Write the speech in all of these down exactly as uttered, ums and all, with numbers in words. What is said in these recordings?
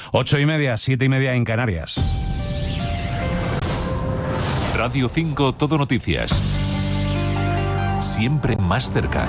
Ocho y media, siete y media en Canarias. Radio cinco Todo Noticias. Siempre más cerca.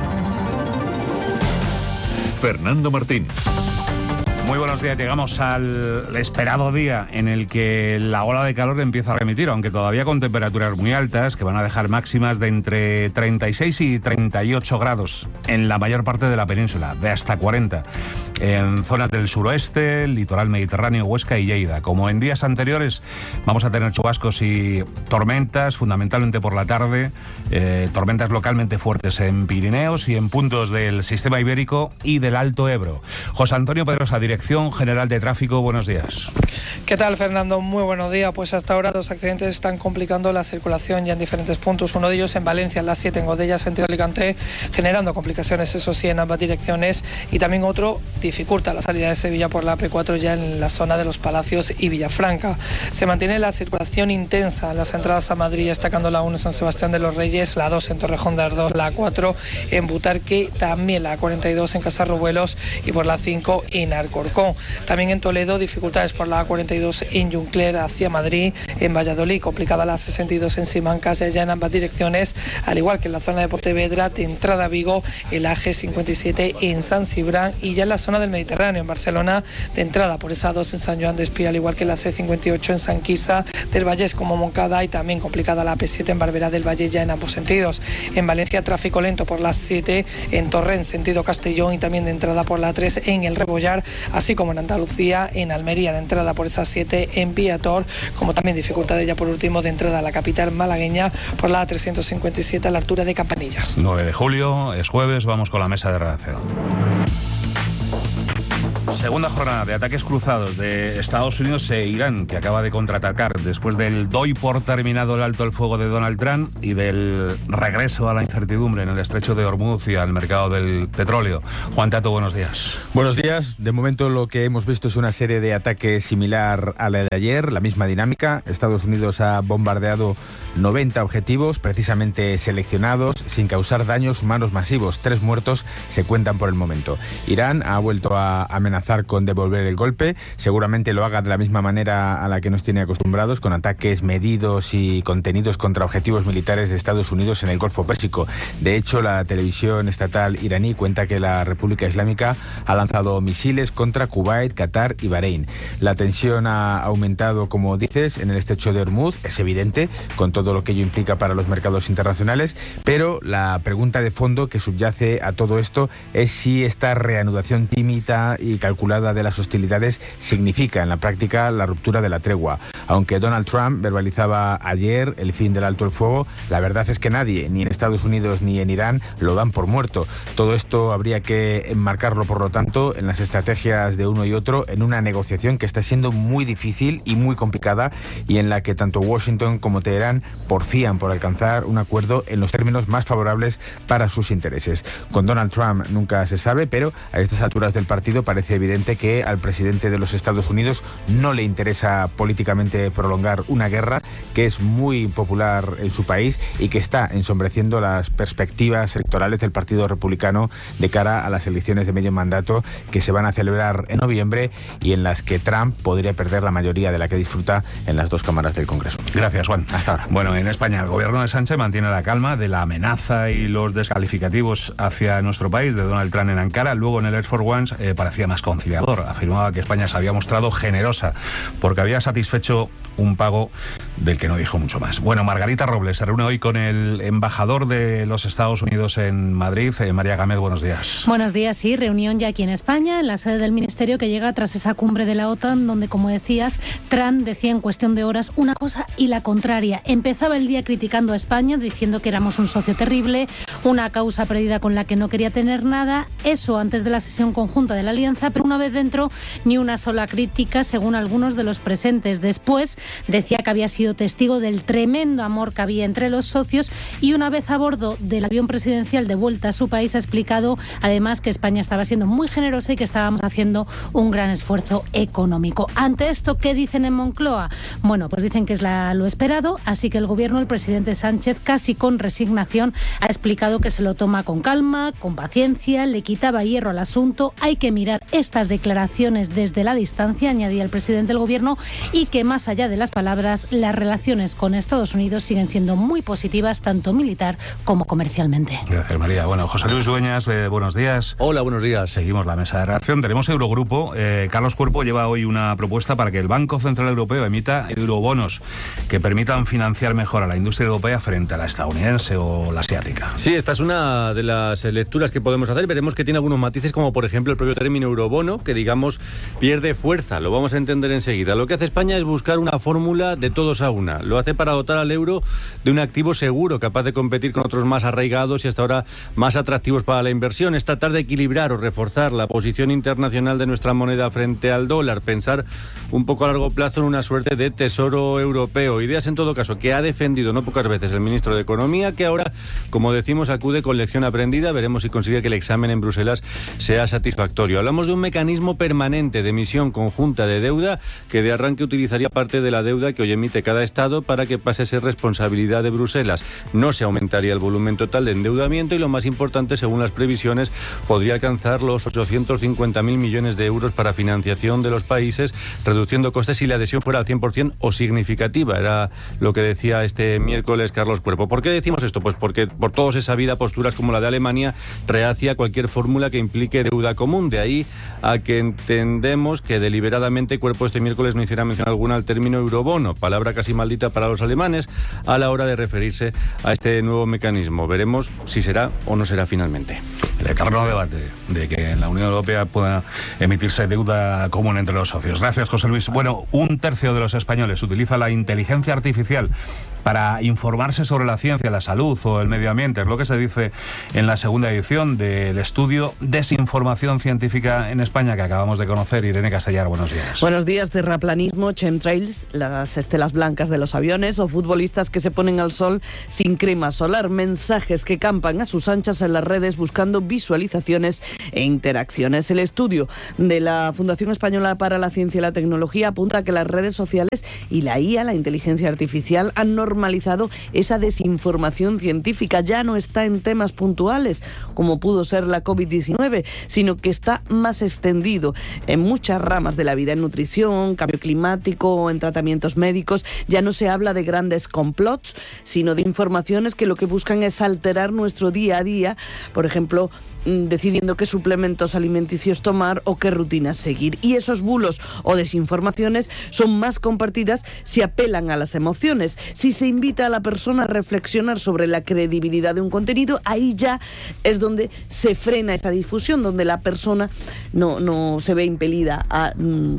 Fernando Martín. Muy buenos días, llegamos al esperado día en el que la ola de calor empieza a remitir, aunque todavía con temperaturas muy altas que van a dejar máximas de entre treinta y seis y treinta y ocho grados en la mayor parte de la península, de hasta cuarenta en zonas del suroeste, litoral mediterráneo, Huesca y Lleida. Como en días anteriores, vamos a tener chubascos y tormentas, fundamentalmente por la tarde, eh, tormentas localmente fuertes en Pirineos y en puntos del sistema ibérico y del Alto Ebro. José Antonio Pedrosa, Dirección General de Tráfico, buenos días. ¿Qué tal, Fernando? Muy buenos días. Pues hasta ahora los accidentes están complicando la circulación ya en diferentes puntos. Uno de ellos en Valencia, en la siete, en Godella, sentido Alicante, generando complicaciones, eso sí, en ambas direcciones. Y también otro dificulta la salida de Sevilla por la A P cuatro ya en la zona de Los Palacios y Villafranca. Se mantiene la circulación intensa en las entradas a Madrid, destacando la uno en San Sebastián de los Reyes, la dos en Torrejón de Ardoz, la A cuatro en Butarque, también la A cuarenta y dos en Casarrubuelos y por la cinco en Alcorcón. También en Toledo, dificultades por la A cuarenta y dos en Juncler hacia Madrid, en Valladolid, complicada la sesenta y dos en Simancas, ya en ambas direcciones, al igual que en la zona de Pontevedra, de entrada a Vigo, el A G cincuenta y siete en San Cibrán y ya en la zona del Mediterráneo, en Barcelona, de entrada por esa dos en San Joan de Espí, al igual que la C cincuenta y ocho en San Quirze del Vallés como Moncada, y también complicada la A P siete en Barberá del Valle ya en ambos sentidos. En Valencia, tráfico lento por la siete en Torrent, sentido Castellón, y también de entrada por la tres en el Rebollar, así como en Andalucía, en Almería, de entrada por esa siete en Viator, como también dificultades ya por último de entrada a la capital malagueña por la A trescientos cincuenta y siete a la altura de Campanillas. nueve de julio, es jueves, vamos con la mesa de redacción. Segunda jornada de ataques cruzados de Estados Unidos e Irán, que acaba de contraatacar después del doy por terminado el alto el fuego de Donald Trump y del regreso a la incertidumbre en el estrecho de Hormuz y al mercado del petróleo. Juan Tato, buenos días. Buenos días. De momento lo que hemos visto es una serie de ataques similar a la de ayer, la misma dinámica. Estados Unidos ha bombardeado noventa objetivos precisamente seleccionados sin causar daños humanos masivos. Tres muertos se cuentan por el momento. Irán ha vuelto a amenazar con devolver el golpe. Seguramente lo haga de la misma manera a la que nos tiene acostumbrados, con ataques medidos y contenidos contra objetivos militares de Estados Unidos en el Golfo Pérsico. De hecho, la televisión estatal iraní cuenta que la República Islámica ha lanzado misiles contra Kuwait, Qatar y Bahrein. La tensión ha aumentado, como dices, en el estrecho de Hormuz. Es evidente, con todo lo que ello implica para los mercados internacionales, pero la pregunta de fondo que subyace a todo esto es si esta reanudación tímida y calculada de las hostilidades significa en la práctica la ruptura de la tregua. Aunque Donald Trump verbalizaba ayer el fin del alto el fuego, la verdad es que nadie, ni en Estados Unidos ni en Irán, lo dan por muerto. Todo esto habría que enmarcarlo, por lo tanto, en las estrategias de uno y otro, en una negociación que está siendo muy difícil y muy complicada, y en la que tanto Washington como Teherán porfían por alcanzar un acuerdo en los términos más favorables para sus intereses. Con Donald Trump nunca se sabe, pero a estas alturas del partido parece evidente que al presidente de los Estados Unidos no le interesa políticamente prolongar una guerra que es muy popular en su país y que está ensombreciendo las perspectivas electorales del Partido Republicano de cara a las elecciones de medio mandato que se van a celebrar en noviembre y en las que Trump podría perder la mayoría de la que disfruta en las dos cámaras del Congreso. Gracias, Juan. Hasta ahora. Bueno, en España el gobierno de Sánchez mantiene la calma de la amenaza y los descalificativos hacia nuestro país de Donald Trump en Ankara. Luego en el Air Force One eh, parecía más conciliador. Afirmaba que España se había mostrado generosa porque había satisfecho un pago del que no dijo mucho más. Bueno, Margarita Robles se reúne hoy con el embajador de los Estados Unidos en Madrid. Eh, María Gámez, buenos días. Buenos días, sí, reunión ya aquí en España, en la sede del Ministerio, que llega tras esa cumbre de la OTAN, donde, como decías, Trump decía en cuestión de horas una cosa y la contraria. Empezaba el día criticando a España, diciendo que éramos un socio terrible, una causa perdida con la que no quería tener nada, eso antes de la sesión conjunta de la Alianza, pero una vez dentro, ni una sola crítica, según algunos de los presentes. Después, decía que había sido testigo del tremendo amor que había entre los socios y una vez a bordo del avión presidencial de vuelta a su país ha explicado además que España estaba siendo muy generosa y que estábamos haciendo un gran esfuerzo económico. Ante esto, ¿qué dicen en Moncloa? Bueno, pues dicen que es la, lo esperado, así que el gobierno, el presidente Sánchez, casi con resignación, ha explicado que se lo toma con calma, con paciencia, le quitaba hierro al asunto, hay que mirar estas declaraciones desde la distancia, añadía el presidente del Gobierno, y que más allá de las palabras, las relaciones con Estados Unidos siguen siendo muy positivas, tanto militar como comercialmente. Gracias, María. Bueno, José Luis Dueñas, eh, buenos días. Hola, buenos días. Seguimos la mesa de reacción. Tenemos Eurogrupo. Eh, Carlos Cuerpo lleva hoy una propuesta para que el Banco Central Europeo emita eurobonos que permitan financiar mejor a la industria europea frente a la estadounidense o la asiática. Sí, esta es una de las lecturas que podemos hacer. Veremos que tiene algunos matices, como por ejemplo el propio término eurobono, que digamos pierde fuerza. Lo vamos a entender enseguida. Lo que hace España es buscar una fórmula de todos a una. Lo hace para dotar al euro de un activo seguro, capaz de competir con otros más arraigados y hasta ahora más atractivos para la inversión. Es tratar de equilibrar o reforzar la posición internacional de nuestra moneda frente al dólar. Pensar un poco a largo plazo en una suerte de tesoro europeo. Ideas, en todo caso, que ha defendido no pocas veces el ministro de Economía, que ahora, como decimos, acude con lección aprendida. Veremos si consigue que el examen en Bruselas sea satisfactorio. Hablamos de un mecanismo permanente de emisión conjunta de deuda que de arranque utilizaría parte de la deuda que hoy emite cada Estado para que pase a ser responsabilidad de Bruselas. No se aumentaría el volumen total de endeudamiento y, lo más importante, según las previsiones, podría alcanzar los ochocientos cincuenta mil millones de euros para financiación de los países, reduciendo costes si la adhesión fuera al cien por ciento o significativa. Era lo que decía este miércoles Carlos Cuerpo. ¿Por qué decimos esto? Pues porque por todos es sabida posturas como la de Alemania rehacia cualquier fórmula que implique deuda común. De ahí a que entendemos que deliberadamente Cuerpo este miércoles no hiciera mención alguna al término eurobono, palabra casi maldita para los alemanes, a la hora de referirse a este nuevo mecanismo. Veremos si será o no será finalmente. El eterno debate de que en la Unión Europea pueda emitirse deuda común entre los socios. Gracias, José Luis. Bueno, un tercio de los españoles utiliza la inteligencia artificial para informarse sobre la ciencia, la salud o el medio ambiente. Es lo que se dice en la segunda edición del estudio Desinformación Científica en España, que acabamos de conocer. Irene Castellar, buenos días. Buenos días. Terraplanismo, chemtrails, las estelas blancas de los aviones o futbolistas que se ponen al sol sin crema solar. Mensajes que campan a sus anchas en las redes buscando visualizaciones e interacciones. El estudio de la Fundación Española para la Ciencia y la Tecnología apunta a que las redes sociales y la I A, la inteligencia artificial, han normalizado esa desinformación científica. Ya no está en temas puntuales, como pudo ser la covid diecinueve, sino que está más extendido en muchas ramas de la vida, en nutrición, cambio climático, en tratamientos médicos. Ya no se habla de grandes complots, sino de informaciones que lo que buscan es alterar nuestro día a día, por ejemplo, decidiendo qué suplementos alimenticios tomar o qué rutinas seguir. Y esos bulos o desinformaciones son más compartidas si apelan a las emociones. Si se invita a la persona a reflexionar sobre la credibilidad de un contenido, ahí ya es donde se frena esa difusión, donde la persona no, no se ve impelida a,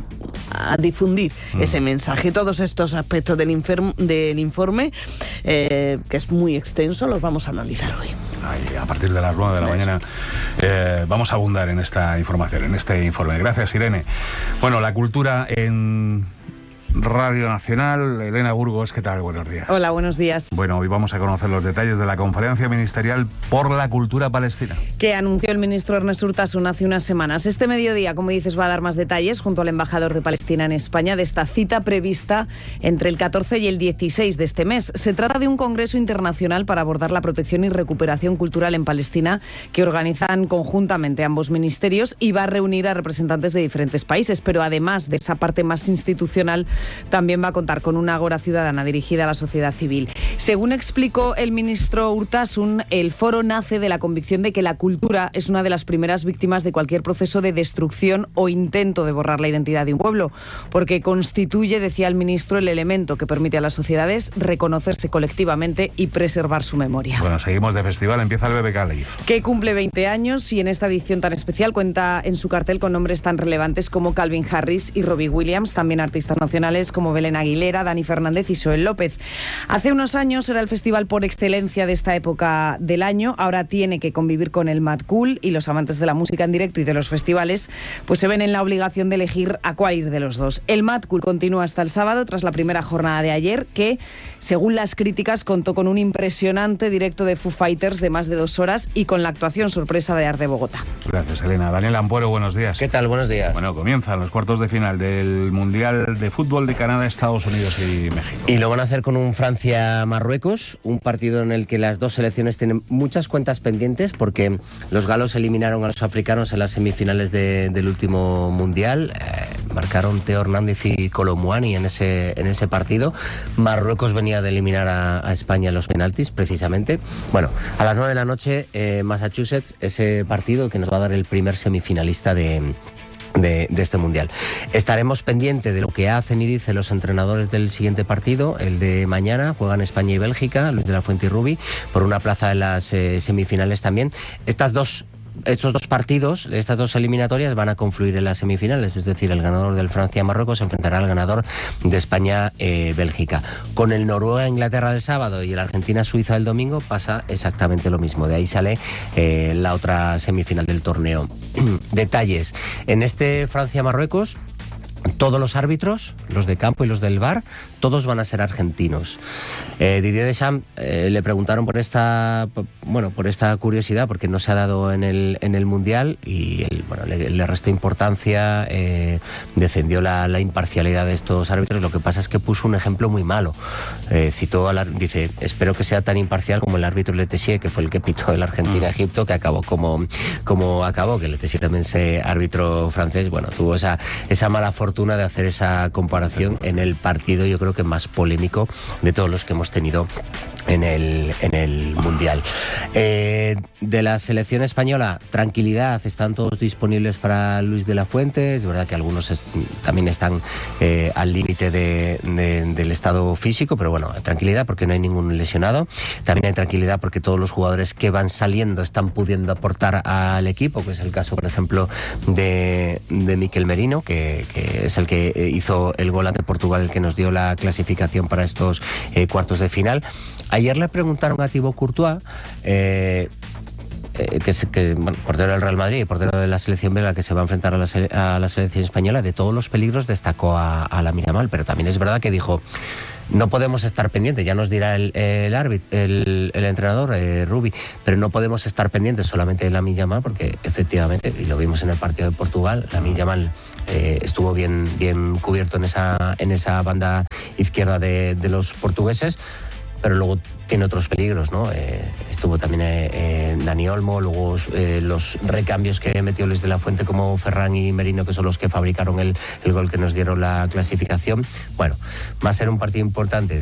a difundir mm. ese mensaje. Todos estos aspectos del, inferm, del informe, eh, que es muy extenso, los vamos a analizar hoy. Ay, a partir de las nueve de la mañana eh, vamos a abundar en esta información, en este informe. Gracias, Irene. Bueno, la cultura en Radio Nacional. Elena Burgos, ¿qué tal? Buenos días. Hola, buenos días. Bueno, hoy vamos a conocer los detalles de la conferencia ministerial por la cultura palestina, que anunció el ministro Ernest Urtasun hace unas semanas. Este mediodía, como dices, va a dar más detalles junto al embajador de Palestina en España de esta cita prevista entre el catorce y el dieciséis de este mes. Se trata de un congreso internacional para abordar la protección y recuperación cultural en Palestina que organizan conjuntamente ambos ministerios y va a reunir a representantes de diferentes países, pero además de esa parte más institucional, también va a contar con una ágora ciudadana dirigida a la sociedad civil. Según explicó el ministro Urtasun, el foro nace de la convicción de que la cultura es una de las primeras víctimas de cualquier proceso de destrucción o intento de borrar la identidad de un pueblo, porque constituye, decía el ministro, el elemento que permite a las sociedades reconocerse colectivamente y preservar su memoria. Bueno, seguimos de festival, empieza el B B K Live, que cumple veinte años y en esta edición tan especial cuenta en su cartel con nombres tan relevantes como Calvin Harris y Robbie Williams, también artistas nacionales como Belén Aguilera, Dani Fernández y Joel López. Hace unos años era el festival por excelencia de esta época del año, ahora tiene que convivir con el Mad Cool y los amantes de la música en directo y de los festivales pues se ven en la obligación de elegir a cuál ir de los dos. El Mad Cool continúa hasta el sábado tras la primera jornada de ayer, que según las críticas contó con un impresionante directo de Foo Fighters de más de dos horas y con la actuación sorpresa de Arte Bogotá. Gracias, Elena. Daniel Ampuero, buenos días. ¿Qué tal? Buenos días. Bueno, comienzan los cuartos de final del Mundial de Fútbol de Canadá, Estados Unidos y México. Y lo van a hacer con un Francia-Marruecos Marruecos, un partido en el que las dos selecciones tienen muchas cuentas pendientes porque los galos eliminaron a los africanos en las semifinales de, del último mundial. Eh, marcaron Teo Hernández y Colomwani en ese, en ese partido. Marruecos venía de eliminar a, a España en los penaltis, precisamente. Bueno, a las nueve de la noche, eh, Massachusetts, ese partido que nos va a dar el primer semifinalista de... De, de este mundial. Estaremos pendientes de lo que hacen y dicen los entrenadores del siguiente partido, el de mañana. Juegan España y Bélgica, Luis de la Fuente y Rubi, por una plaza en las eh, semifinales también. Estas dos Estos dos partidos, estas dos eliminatorias van a confluir en las semifinales, es decir, el ganador del Francia-Marruecos se enfrentará al ganador de España-Bélgica. Eh, Con el Noruega-Inglaterra del sábado y el Argentina-Suiza del domingo pasa exactamente lo mismo. De ahí sale eh, la otra semifinal del torneo. Detalles. En este Francia-Marruecos, todos los árbitros, los de campo y los del V A R, todos van a ser argentinos. Eh, Didier Deschamps eh, le preguntaron por esta, bueno, por esta curiosidad, porque no se ha dado en el, en el Mundial, y él, bueno, le, le restó importancia, eh, defendió la, la imparcialidad de estos árbitros. Lo que pasa es que puso un ejemplo muy malo. Eh, citó al, dice, espero que sea tan imparcial como el árbitro Le Tessier, que fue el que pitó el Argentina-Egipto, que acabó como, como acabó, que Le Tessier también es árbitro francés. Bueno, tuvo esa, esa mala fortuna de hacer esa comparación en el partido, yo creo que más polémico de todos los que hemos tenido en el, en el Mundial. Eh, de la selección española, tranquilidad, están todos disponibles para Luis de la Fuente. Es verdad que algunos es, también están eh, al límite de, de, del estado físico, pero bueno, tranquilidad porque no hay ningún lesionado. También hay tranquilidad porque todos los jugadores que van saliendo están pudiendo aportar al equipo, que es el caso, por ejemplo, de, de Mikel Merino, que, que es el que hizo el gol ante Portugal, el que nos dio la clasificación para estos eh, cuartos de final. Ayer le preguntaron a Thibaut Courtois, eh, eh, que es que, bueno, portero del Real Madrid y portero de la selección belga, que se va a enfrentar a la, sele- a la selección española, de todos los peligros destacó a, a Lamine Yamal, pero también es verdad que dijo, no podemos estar pendientes, ya nos dirá el, el árbitro, el, el entrenador, eh, Rubi, pero no podemos estar pendientes solamente de Lamine Yamal, porque efectivamente, y lo vimos en el partido de Portugal, Lamine Yamal eh, estuvo bien, bien cubierto en esa, en esa banda izquierda de, de los portugueses, pero luego tiene otros peligros, ¿no? Eh, estuvo también eh, eh, Dani Olmo, luego eh, los recambios que metió Luis de la Fuente como Ferran y Merino, que son los que fabricaron el, el gol que nos dieron la clasificación. Bueno, va a ser un partido importante